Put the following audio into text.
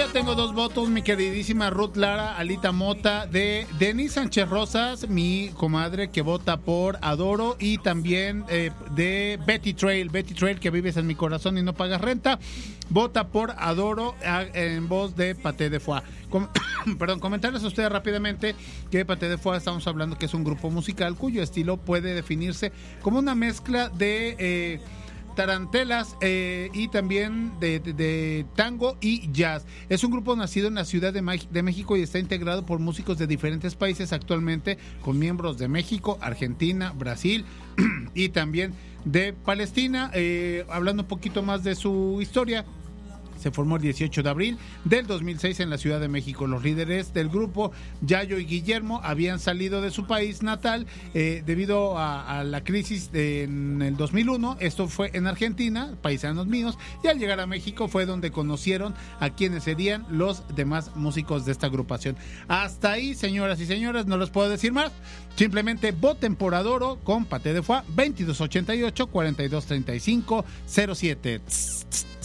Yo tengo 2 votos, mi queridísima Ruth Lara, Alita Mota, de Denis Sánchez Rosas, mi comadre que vota por Adoro, y también de Betty Trail, que vives en mi corazón y no pagas renta, vota por Adoro en voz de Paté de Foix. Comentarles a ustedes rápidamente que Paté de Foix estamos hablando que es un grupo musical cuyo estilo puede definirse como una mezcla de tarantelas y también de tango y jazz. Es un grupo nacido en la Ciudad de México y está integrado por músicos de diferentes países actualmente, con miembros de México, Argentina, Brasil y también de Palestina. Hablando un poquito más de su historia, se formó el 18 de abril del 2006 en la Ciudad de México. Los líderes del grupo, Yayo y Guillermo, habían salido de su país natal debido a la crisis en el 2001. Esto fue en Argentina, paisanos míos, y al llegar a México fue donde conocieron a quienes serían los demás músicos de esta agrupación. Hasta ahí, señoras y señores, no les puedo decir más. Simplemente voten por Adoro con Paté de Foix, 2288-4235-07.